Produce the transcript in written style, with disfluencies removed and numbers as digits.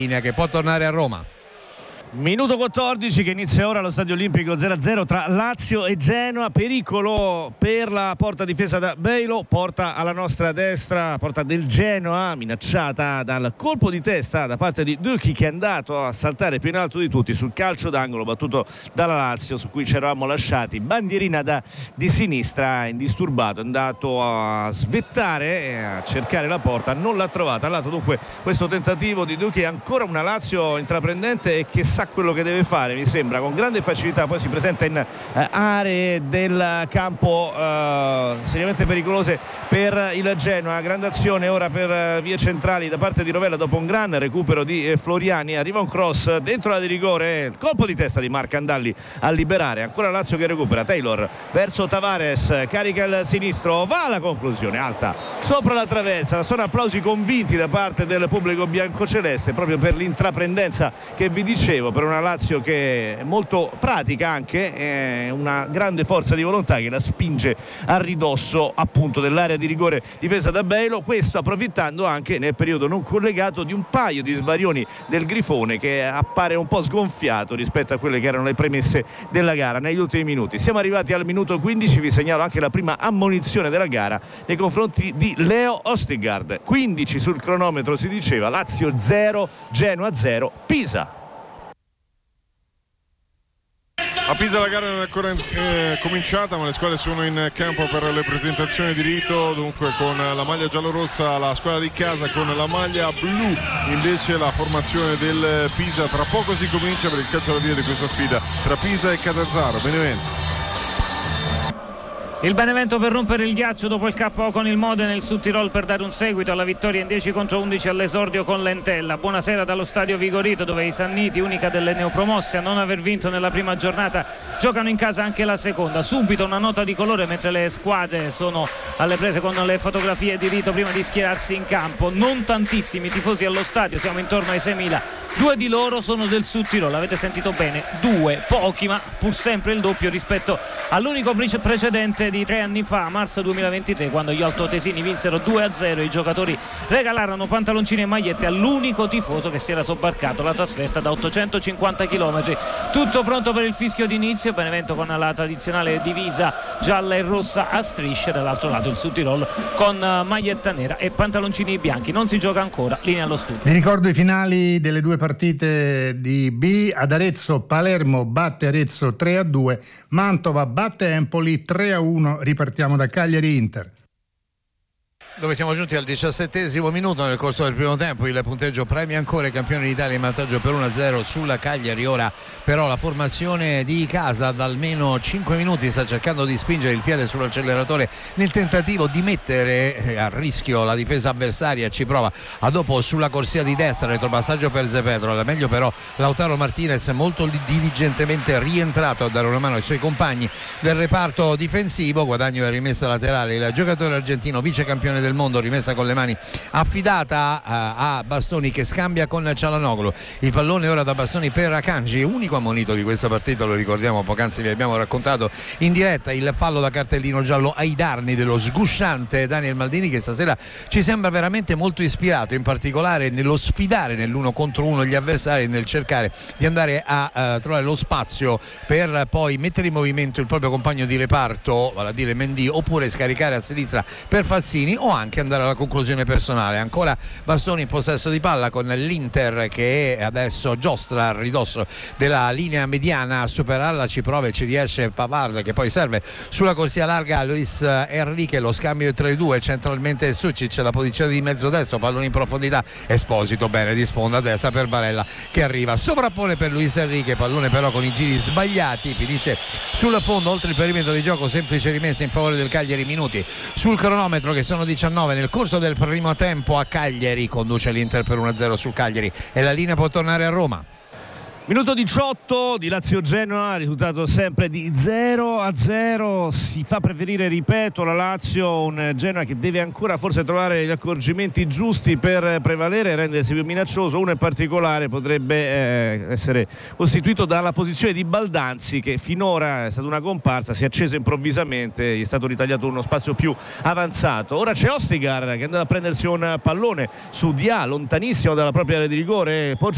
che può tornare a Roma. Minuto 14 che inizia ora allo Stadio Olimpico, 0-0 tra Lazio e Genoa. Pericolo per la porta difesa da Beilo, porta alla nostra destra, porta del Genoa minacciata dal colpo di testa da parte di Ducchi, che è andato a saltare più in alto di tutti sul calcio d'angolo battuto dalla Lazio, su cui ci eravamo lasciati. Bandierina di sinistra, indisturbato, è andato a svettare e a cercare la porta, non l'ha trovata. Al lato dunque questo tentativo di Ducchi, ancora una Lazio intraprendente e che sa quello che deve fare, mi sembra, con grande facilità. Poi si presenta in aree del campo seriamente pericolose per il Genoa. Grande azione ora per vie centrali da parte di Rovella dopo un gran recupero di Floriani. Arriva un cross dentro la di rigore, colpo di testa di Marcandalli a liberare. Ancora Lazio che recupera, Taylor verso Tavares, carica il sinistro, va alla conclusione, alta sopra la traversa. Sono applausi convinti da parte del pubblico biancoceleste proprio per l'intraprendenza che vi dicevo, per una Lazio che è molto pratica, anche una grande forza di volontà che la spinge a ridosso appunto dell'area di rigore difesa da Beilo. Questo approfittando anche nel periodo non collegato di un paio di svarioni del Grifone, che appare un po' sgonfiato rispetto a quelle che erano le premesse della gara negli ultimi minuti. Siamo arrivati al minuto 15, vi segnalo anche la prima ammonizione della gara nei confronti di Leo Ostigard. 15 sul cronometro, si diceva. Lazio 0, Genoa 0, Pisa. A Pisa la gara non è ancora cominciata, ma le squadre sono in campo per le presentazioni di rito. Dunque con la maglia giallorossa la squadra di casa, con la maglia blu invece la formazione del Pisa. Tra poco si comincia per il calcio alla via di questa sfida tra Pisa e Catanzaro. Benevento. Il Benevento per rompere il ghiaccio dopo il KO con il Modena, il Sud Tirol per dare un seguito alla vittoria in 10-11 all'esordio con l'Entella. Buonasera dallo stadio Vigorito, dove i Sanniti, unica delle neopromosse a non aver vinto nella prima giornata, giocano in casa anche la seconda. Subito una nota di colore mentre le squadre sono alle prese con le fotografie di rito prima di schierarsi in campo. Non tantissimi tifosi allo stadio, siamo intorno ai 6.000. Due di loro sono del Sud Tirol, avete sentito bene, due, pochi, ma pur sempre il doppio rispetto all'unico precedente di 3 anni fa, marzo 2023, quando gli altoatesini vinsero 2-0. I giocatori regalarono pantaloncini e magliette all'unico tifoso che si era sobbarcato la trasferta da 850 km. Tutto pronto per il fischio d'inizio. Benevento con la tradizionale divisa gialla e rossa a strisce, dall'altro lato il Sud Tirol con maglietta nera e pantaloncini bianchi. Non si gioca ancora, linea allo studio. Vi ricordo i finali delle due partite di B. Ad Arezzo Palermo batte Arezzo 3-2, Mantova batte Empoli 3-1. Ripartiamo da Cagliari Inter, dove siamo giunti al 17° minuto. Nel corso del primo tempo il punteggio premia ancora i campioni d'Italia in vantaggio per 1-0 sulla Cagliari. Ora però la formazione di casa da almeno 5 minuti sta cercando di spingere il piede sull'acceleratore nel tentativo di mettere a rischio la difesa avversaria. Ci prova a dopo sulla corsia di destra, retropassaggio per Zepedro. Alla meglio però Lautaro Martinez, molto diligentemente rientrato a dare una mano ai suoi compagni del reparto difensivo. Guadagno e rimessa laterale, il giocatore argentino vice campione del mondo, rimessa con le mani affidata a Bastoni, che scambia con Cialanoglu. Il pallone ora da Bastoni per Akanji, unico ammonito di questa partita, lo ricordiamo, poc'anzi vi abbiamo raccontato in diretta il fallo da cartellino giallo ai danni dello sgusciante Daniel Maldini, che stasera ci sembra veramente molto ispirato, in particolare nello sfidare nell'uno contro uno gli avversari, nel cercare di andare a trovare lo spazio per poi mettere in movimento il proprio compagno di reparto, vale a dire Mendy, oppure scaricare a sinistra per Fazzini, o anche andare alla conclusione personale. Ancora Bastoni in possesso di palla con l'Inter che adesso giostra a ridosso della linea mediana, a superarla ci prova e ci riesce Pavard, che poi serve sulla corsia larga Luis Enrique. Lo scambio tra i due, centralmente Sucic, la posizione di mezzo destro, pallone in profondità, Esposito bene di sponda a destra per Barella che arriva, sovrappone per Luis Enrique, pallone però con i giri sbagliati, finisce sul fondo oltre il perimetro di gioco. Semplice rimessa in favore del Cagliari. Minuti sul cronometro che sono 19 nel corso del primo tempo. A Cagliari conduce l'Inter per 1-0 sul Cagliari e la linea può tornare a Roma. Minuto 18 di Lazio-Genoa, risultato sempre di 0-0. Si fa preferire, ripeto, la Lazio, un Genoa che deve ancora forse trovare gli accorgimenti giusti per prevalere e rendersi più minaccioso. Uno in particolare potrebbe essere costituito dalla posizione di Baldanzi, che finora è stata una comparsa, si è acceso improvvisamente, gli è stato ritagliato uno spazio più avanzato. Ora c'è Ostigar che è andato a prendersi un pallone su Dia, lontanissimo dalla propria area di rigore,